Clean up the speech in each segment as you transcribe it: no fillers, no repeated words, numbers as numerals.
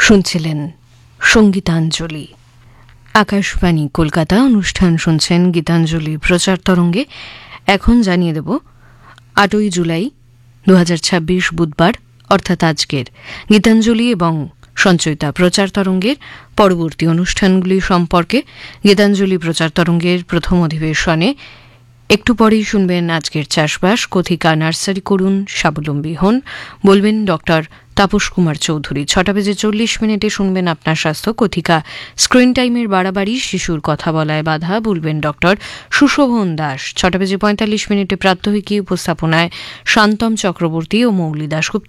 শুনছিলেন সঙ্গীতাঞ্জলি। আকাশবাণী কলকাতা অনুষ্ঠান শুনছেন গীতাঞ্জলি প্রচার তরঙ্গে। এখন জানিয়ে দেব 8ই জুলাই 2026 বুধবার অর্থাৎ আজকের গীতাঞ্জলি এবং সঞ্চয়িতা প্রচার তরঙ্গের পরবর্তী অনুষ্ঠানগুলি সম্পর্কে। গীতাঞ্জলি প্রচার তরঙ্গের প্রথম অধিবেশনে একটু পরেই শুনবেন আজকের চাষবাস, কথিকা নার্সারি করুন, স্বাবলম্বী হন, বলবেন ডক্টর তাপস কুমার চৌধুরী। 6:40 শুনবেন আপনার স্বাস্থ্য, কথিকা স্ক্রিন টাইমের বাড়াবাড়ি, শিশুর কথা বলায় বাধা, বলবেন ডক্টর সুশোভন দাস। 6:45 প্রাত্যহিকী, উপস্থাপনায় শান্তম চক্রবর্তী ও মৌলি দাশগুপ্ত।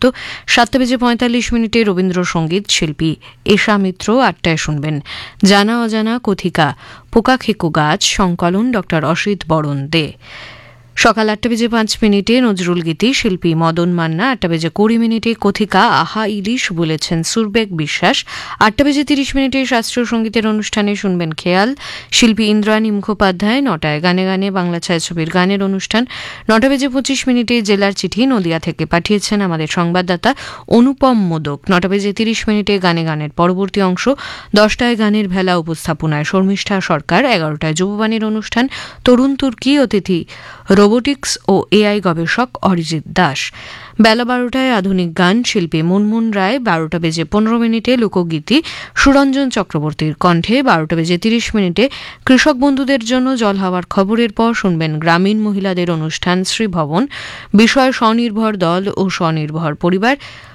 7:45 রবীন্দ্রসঙ্গীত, শিল্পী এশা মিত্র। 8টায় শুনবেন জানা অজানা, কথিকা পোকা খেকো গাছ, সংকলন ডক্টর অসিত বরণ দে। সকাল 8:05 নজরুল গীতি, শিল্পী মদন মান্না। 8:20 কথিকা আহা ইলিশ, বলেছেন সুরবেগ বিশ্বাস। 8:30 শাস্ত্রীয় সঙ্গীতের অনুষ্ঠানে শুনবেন খেয়াল, শিল্পী ইন্দ্রাণী মুখোপাধ্যায়। 9টায় গানে গানে বাংলা ছায়াছবির গানের অনুষ্ঠান। 9:25 জেলার চিঠি নদিয়া থেকে পাঠিয়েছেন আমাদের সংবাদদাতা অনুপম মোদক। 9:30 গানে গানের পরবর্তী অংশ। 10টায় গানের ভেলা, উপস্থাপনায় শর্মিষ্ঠা সরকার। 11টায় যুববাণীর অনুষ্ঠান, তরুণ তুর্কি, অতিথি রোবোটিক্স ও এআই গবেষক অরিজিৎ দাস। বেলা 12টায় আধুনিক গান, শিল্পী মুনমুন রায়। 12:15 লোকগীতি সুরঞ্জন চক্রবর্তীর কণ্ঠে। 12:30 কৃষক বন্ধুদের জন্য জল হাওয়ার খবরের পর শুনবেন গ্রামীণ মহিলাদের অনুষ্ঠান শ্রীভবন, বিষয় স্বনির্ভর দল ও স্বনির্ভর পরিবার।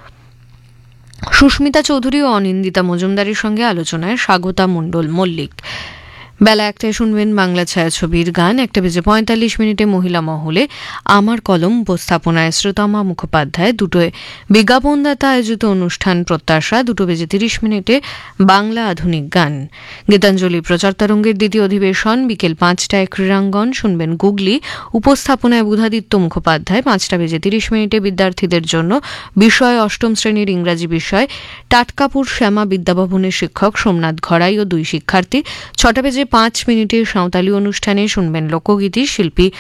সুস্মিতা চৌধুরী ও অনিন্দিতা মজুমদারের সঙ্গে আলোচনায় স্বাগতা মণ্ডল মল্লিক। বেলা 1টায় শুনবেন বাংলা ছায়াছবির গান। 1:45 মহিলা মহলে আমার কলম, উপস্থাপনায় শ্রোতমা মুখোপাধ্যায়। 2টায় বিজ্ঞাপনদাতা আয়োজিত অনুষ্ঠান প্রত্যাশা। 2:30 বাংলা আধুনিক গান। গীতাঞ্জলি প্রচার তরঙ্গের দ্বিতীয় অধিবেশন বিকেল 5টায় ক্রীড়াঙ্গন, শুনবেন গুগলি, উপস্থাপনায় বুধাদিত্য মুখোপাধ্যায়। 5:30 বিদ্যার্থীদের জন্য বিষয় অষ্টম শ্রেণীর ইংরাজি বিষয়, টাটকাপুর শ্যামা বিদ্যাভবনের শিক্ষক সোমনাথ ঘরাই ও 2 শিক্ষার্থী। 6:05 সাঁওতালি অনুষ্ঠানে শুনবেন লোকগীতি, শিল্পী